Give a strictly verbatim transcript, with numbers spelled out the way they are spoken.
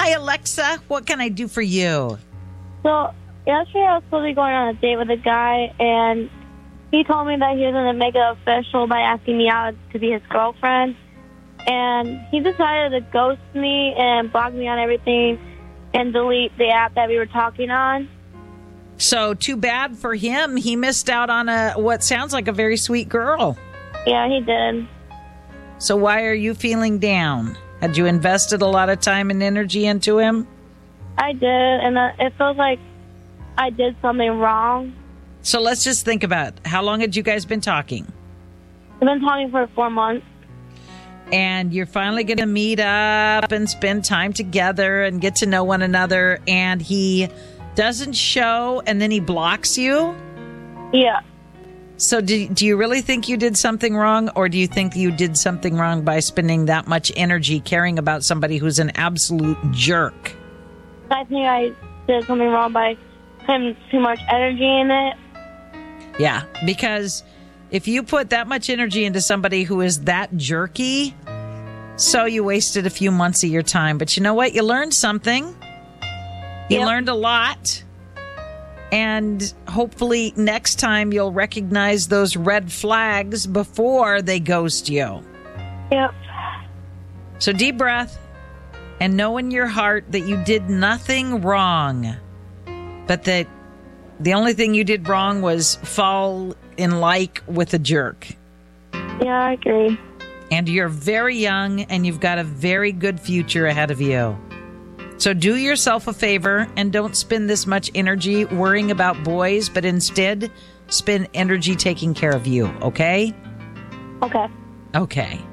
Hi, Alexa. What can I do for you? So, yesterday I was supposed to be going on a date with a guy, and he told me that he was going to make it official by asking me out to be his girlfriend. And he decided to ghost me and block me on everything and delete the app that we were talking on. So, too bad for him. He missed out on a what sounds like a very sweet girl. Yeah, he did. So why are you feeling down? Had you invested a lot of time and energy into him? I did, and uh, it feels like I did something wrong. So let's just think about it. How long had you guys been talking? We've been talking for four months. And you're finally going to meet up and spend time together and get to know one another, and he doesn't show and then he blocks you? Yeah. So do, do you really think you did something wrong, or do you think you did something wrong by spending that much energy caring about somebody who's an absolute jerk? I think I did something wrong by putting too much energy in it. Yeah, because if you put that much energy into somebody who is that jerky, so you wasted a few months of your time. But you know what? You learned something. You Yep. learned a lot. And hopefully next time you'll recognize those red flags before they ghost you. Yep. So deep breath and know in your heart that you did nothing wrong, but that the only thing you did wrong was fall in like with a jerk. Yeah, I agree. And you're very young and you've got a very good future ahead of you. So do yourself a favor and don't spend this much energy worrying about boys, but instead spend energy taking care of you, okay? Okay. Okay.